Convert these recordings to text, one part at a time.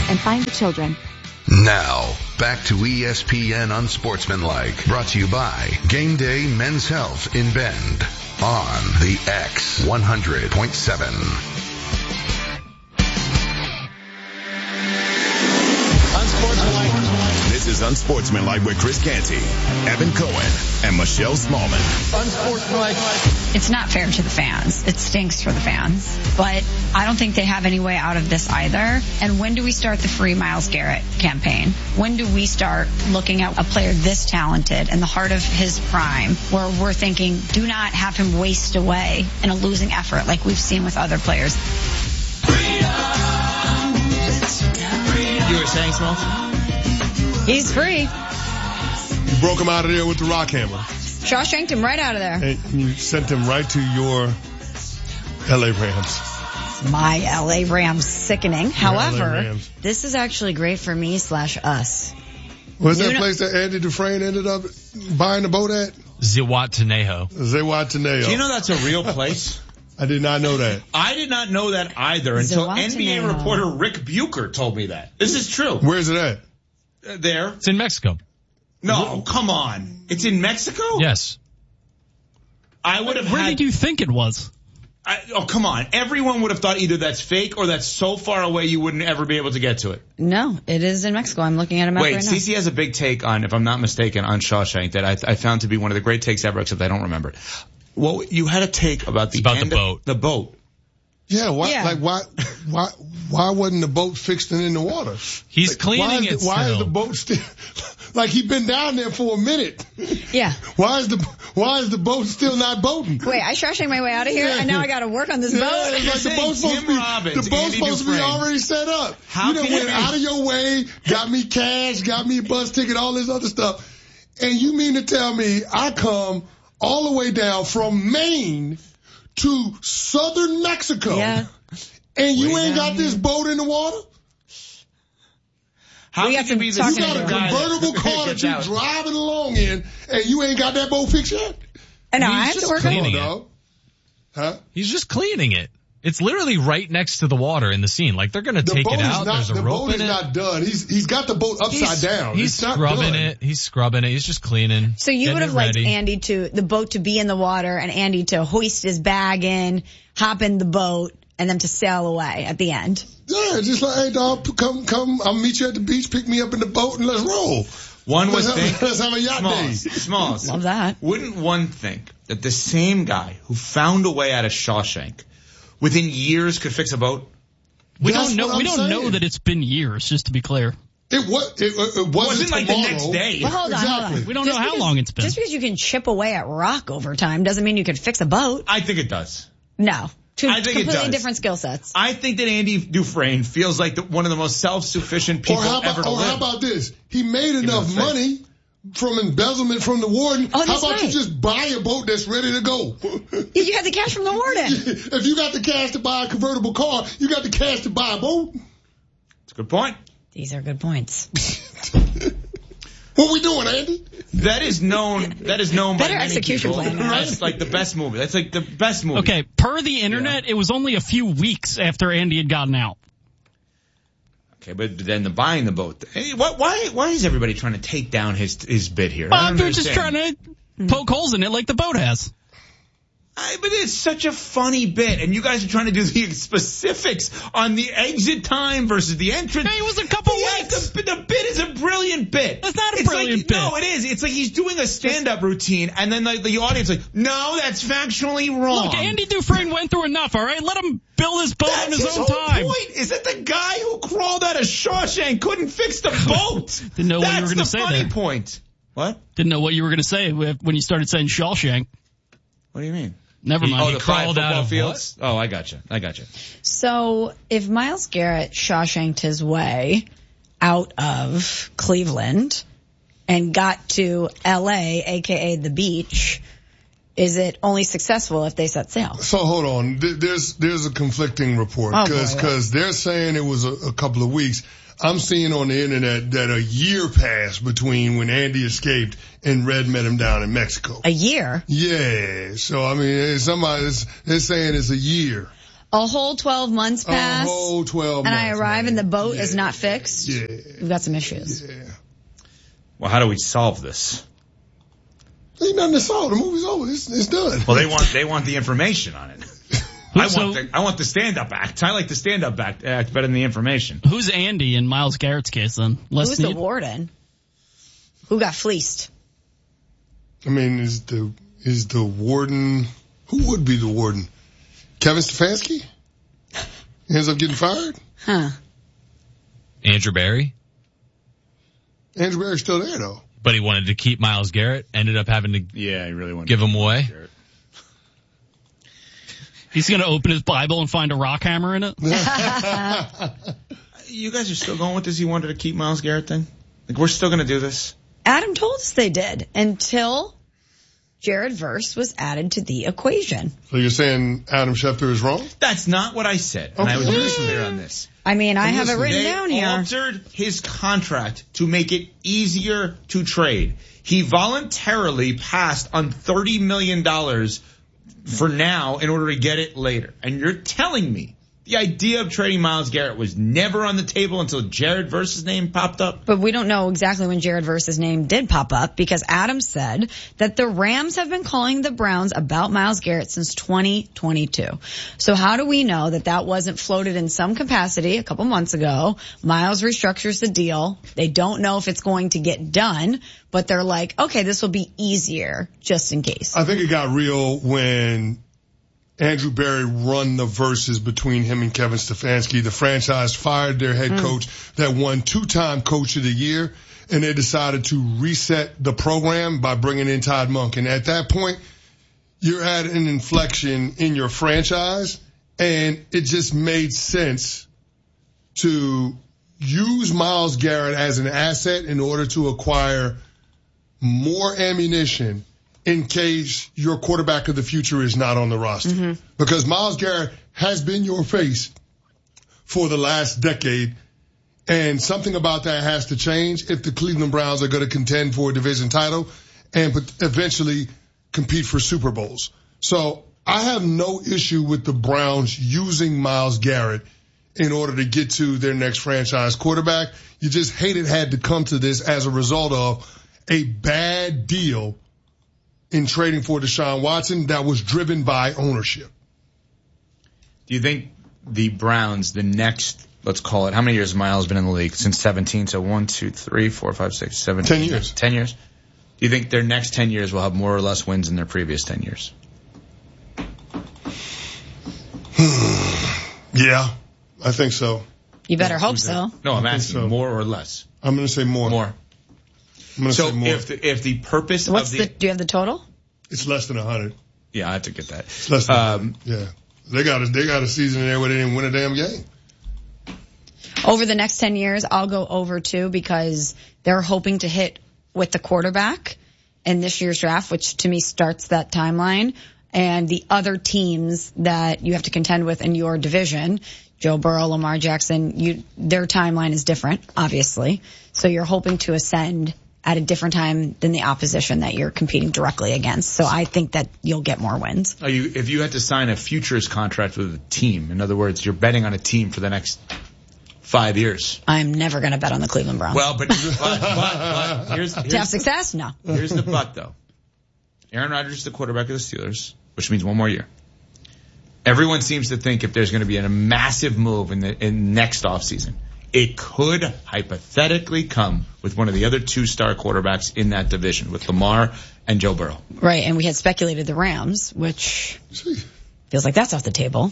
and find the children. Now, back to ESPN Unsportsmanlike, brought to you by Game Day Men's Health in Bend on the X 100.7. This is Unsportsmanlike with Chris Canty, Evan Cohen, and Michelle Smallman. Unsportsmanlike. It's not fair to the fans. It stinks for the fans. But I don't think they have any way out of this either. And when do we start the Free Myles Garrett campaign? When do we start looking at a player this talented in the heart of his prime, where we're thinking, do not have him waste away in a losing effort like we've seen with other players? You were saying, Smalls? He's free. You broke him out of there with the rock hammer. Shawshanked him right out of there. And you sent him right to your L.A. Rams. My L.A. Rams sickening. However, this is actually great for me / us. Where's that place that Andy Dufresne ended up buying the boat at? Zihuatanejo. Zihuatanejo. Do you know that's a real place? I did not know that. I did not know that either until NBA reporter Rick Bucher told me that. This is true. Where's it at? There. It's in Mexico. No, come on. It's in Mexico? Yes. I would have Where did you think it was? Come on. Everyone would have thought either that's fake or that's so far away you wouldn't ever be able to get to it. No, it is in Mexico. I'm looking at a map right now. Wait, CeCe has a big take on, if I'm not mistaken, on Shawshank that I found to be one of the great takes ever, except I don't remember it. Well, you had a take about the boat. The boat. Yeah, why wasn't the boat fixed and in the water? He's cleaning it still. Why is the boat still, like he's been down there for a minute? Yeah. Why is the boat still not boating? Wait, I Shawshank my way out of here and now I gotta work on this boat? It's like the boat's supposed to be already set up. You done went out of your way, got me cash, got me a bus ticket, all this other stuff. And you mean to tell me I come all the way down from Maine to southern Mexico, and you ain't got this boat in the water? How can you be the You got a convertible car that you driving along in, and you ain't got that boat fixed yet? I know, I have to work on it. Huh? He's just cleaning it. It's literally right next to the water in the scene. Like, they're going to take it out. There's a rope in it. The boat is not done. He's got the boat upside down. He's scrubbing it. He's scrubbing it. He's just cleaning. So you would have liked the boat to be in the water and Andy to hoist his bag in, hop in the boat, and then to sail away at the end. Yeah, just like, hey, dog, come, I'll meet you at the beach, pick me up in the boat, and let's roll. Let's have a yacht day. Smalls. Love that. Wouldn't one think that the same guy who found a way out of Shawshank within years could fix a boat? We don't know that it's been years, just to be clear. It wasn't like the next day. Well, hold on. We don't know how long it's been. Just because you can chip away at rock over time doesn't mean you could fix a boat. I think it does. No. I think completely different skill sets. I think that Andy Dufresne feels like one of the most self-sufficient people ever to live. How about this? He made enough money from embezzlement from the warden. How about you just buy a boat that's ready to go? You had the cash from the warden. If you got the cash to buy a convertible car, you got the cash to buy a boat. That's a good point. These are good points. What we doing, Andy? That is known by many execution people. plan. That's like the best movie. That's like the best movie. Okay, per the internet, it was only a few weeks after Andy had gotten out. Okay, but then the buying the boat. Hey, why is everybody trying to take down his bid here? They're just trying to poke holes in it like the boat has. But it's such a funny bit, and you guys are trying to do the specifics on the exit time versus the entrance. Hey, it was a couple weeks. The bit is a brilliant bit. That's not a brilliant bit. No, it is. It's like he's doing a stand-up routine, and then the audience is like, no, that's factually wrong. Look, Andy Dufresne went through enough, all right? Let him build his boat on his own time. Point is that the guy who crawled out of Shawshank couldn't fix the boat. Didn't know what you were going to say there. That's the funny point. What? Didn't know what you were going to say when you started saying Shawshank. What do you mean? Never mind. He crawled out of fields? What? Oh, I gotcha. So if Myles Garrett Shawshanked his way out of Cleveland and got to L.A., a.k.a. the beach, is it only successful if they set sail? So hold on. There's a conflicting report because they're saying it was a couple of weeks. I'm seeing on the internet that a year passed between when Andy escaped and Red met him down in Mexico. A year? Yeah. So, I mean, they're saying it's a year. A whole 12 months pass. A whole 12 and months. I arrive and the boat is not fixed. Yeah. We've got some issues. Yeah. Well, how do we solve this? Ain't nothing to solve. The movie's over. It's done. Well, they want the information on it. I want the stand-up act. I like the stand-up act better than the information. Who's Andy in Myles Garrett's case then? Who's the warden? Who got fleeced? I mean, is the warden? Who would be the warden? Kevin Stefanski? He ends up getting fired? Huh. Andrew Barry? Andrew Barry's still there though. But he wanted to keep Myles Garrett. Ended up having to he really wanted give him away. He's going to open his Bible and find a rock hammer in it? You guys are still going with this? You wanted to keep Myles Garrett then? Like, we're still going to do this? Adam told us they did until Jared Verse was added to the equation. So you're saying Adam Schefter is wrong? That's not what I said. And I was really clear on this. I mean, I have it written down here. They altered his contract to make it easier to trade. He voluntarily passed on $30 million for now in order to get it later. And you're telling me the idea of trading Myles Garrett was never on the table until Jared Verse's name popped up? But we don't know exactly when Jared Verse's name did pop up because Adam said that the Rams have been calling the Browns about Myles Garrett since 2022. So how do we know that that wasn't floated in some capacity a couple months ago? Myles restructures the deal. They don't know if it's going to get done, but they're like, okay, this will be easier just in case. I think it got real when Andrew Barry run the verses between him and Kevin Stefanski. The franchise fired their head coach that won 2-time Coach of the Year, and they decided to reset the program by bringing in Todd Monk. And at that point, you're at an inflection in your franchise, and it just made sense to use Myles Garrett as an asset in order to acquire more ammunition in case your quarterback of the future is not on the roster. Mm-hmm. Because Myles Garrett has been your face for the last decade, and something about that has to change if the Cleveland Browns are going to contend for a division title and eventually compete for Super Bowls. So I have no issue with the Browns using Myles Garrett in order to get to their next franchise quarterback. You just hate it had to come to this as a result of a bad deal in trading for Deshaun Watson that was driven by ownership. Do you think the Browns, the next, let's call it, how many years has Myles been in the league? Since 17, so 1, 2, 3, 4, 5, 6, 7, 10 years. 10 years? Do you think their next 10 years will have more or less wins than their previous 10 years? Yeah, I think so. You better hope so. No, I'm asking more or less. I'm going to say more. More. I'm going to say more. If the purpose do you have the total? It's less than 100. Yeah, I have to get that. It's less than 100. Yeah. They got a season in there where they didn't win a damn game. Over the next 10 years, I'll go over 2 because they're hoping to hit with the quarterback in this year's draft, which to me starts that timeline. And the other teams that you have to contend with in your division, Joe Burrow, Lamar Jackson, their timeline is different, obviously. So you're hoping to ascend at a different time than the opposition that you're competing directly against. So I think that you'll get more wins. If you had to sign a futures contract with a team, in other words, you're betting on a team for the next 5 years. I'm never going to bet on the Cleveland Browns. Well, but here's to have success? No. Here's the but, though. Aaron Rodgers is the quarterback of the Steelers, which means one more year. Everyone seems to think if there's going to be a massive move in next offseason, it could hypothetically come with one of the other 2-star quarterbacks in that division, with Lamar and Joe Burrow. Right, and we had speculated the Rams, which feels like that's off the table.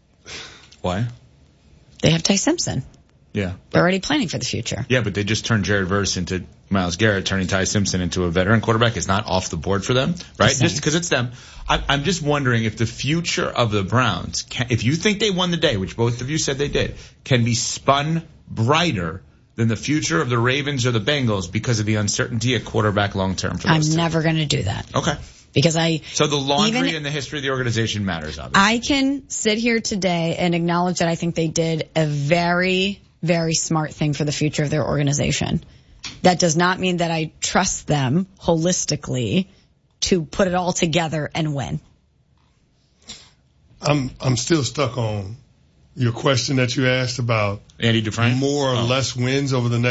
Why? They have Ty Simpson. Yeah. They're already planning for the future. Yeah, but they just turned Jared Verse into Myles Garrett. Turning Ty Simpson into a veteran quarterback is not off the board for them, right? Just because it's them. I'm just wondering if the future of the Browns, if you think they won the day, which both of you said they did, can be spun brighter than the future of the Ravens or the Bengals because of the uncertainty at quarterback long term for those two. I'm never going to do that. Okay. Because So the laundry and the history of the organization matters, obviously. I can sit here today and acknowledge that I think they did a very, very smart thing for the future of their organization. That does not mean that I trust them holistically to put it all together and win. I'm still stuck on your question that you asked about Andy Dufresne? more or less wins over the next